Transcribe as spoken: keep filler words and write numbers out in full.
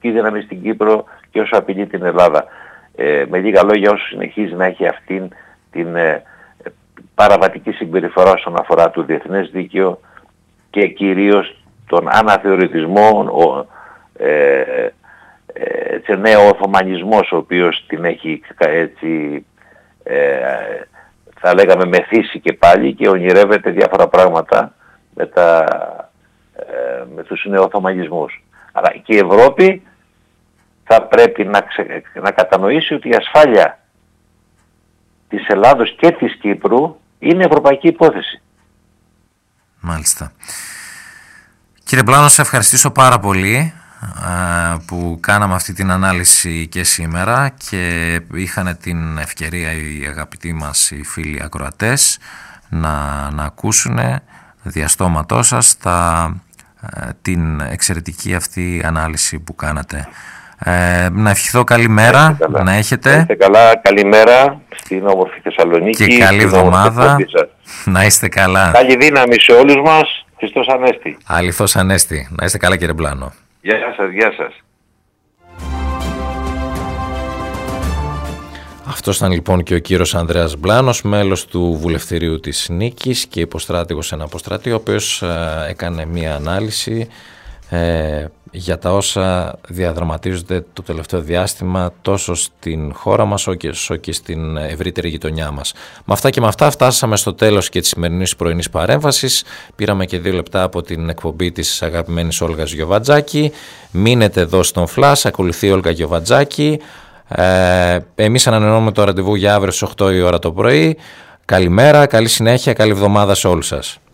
πολιτική δύναμη στην Κύπρο και όσο απειλεί την Ελλάδα. Ε, με λίγα λόγια, όσο συνεχίζει να έχει αυτήν την ε, παραβατική συμπεριφορά όσον αφορά το διεθνές δίκαιο και κυρίως τον αναθεωρητισμό, ο, ε, ε, νέο οθωμανισμός ο οποίος την έχει έτσι, ε, θα λέγαμε μεθύσει και πάλι και ονειρεύεται διάφορα πράγματα με, τα, ε, με τους νεοοθωμανισμούς. Αλλά και η Ευρώπη θα πρέπει να, ξε, να κατανοήσει ότι η ασφάλεια της Ελλάδος και της Κύπρου είναι ευρωπαϊκή υπόθεση. Μάλιστα. Κύριε Μπλάνο, σε ευχαριστήσω πάρα πολύ που κάναμε αυτή την ανάλυση και σήμερα και είχαν την ευκαιρία οι αγαπητοί μας οι φίλοι ακροατές να, να ακούσουν διαστόματός σας τα, την εξαιρετική αυτή ανάλυση που κάνατε. Ε, να ευχηθώ καλημέρα, να, να έχετε. Να είστε καλά, καλημέρα στην όμορφη Θεσσαλονίκη. Και καλή εβδομάδα. Να είστε καλά. Καλή δύναμη σε όλους μας. Χριστός Ανέστη. Αληθώς Ανέστη. Να είστε καλά, κύριε Μπλάνο. Γεια σας, γεια σας. Αυτός ήταν λοιπόν και ο κύριος Ανδρέας Μπλάνος, μέλος του Βουλευτηρίου της Νίκης και υποστράτηγος σε ένα αποστρατείο, ο οποίος ε, έκανε μία ανάλυση ε, για τα όσα διαδραματίζονται το τελευταίο διάστημα τόσο στην χώρα μας όσο και στην ευρύτερη γειτονιά μας. Με αυτά και με αυτά φτάσαμε στο τέλος και της σημερινής πρωινής παρέμβασης. Πήραμε και δύο λεπτά από την εκπομπή της αγαπημένης Όλγας Γιοβατζάκη. Μείνετε εδώ στον Flash, ακολουθεί η Όλγα Γιοβατζάκη. Ε, εμείς ανανεώνουμε το ραντεβού για αύριο στις οκτώ η ώρα το πρωί. Καλημέρα, καλή συνέχεια, καλή εβδομάδα σε όλους σας.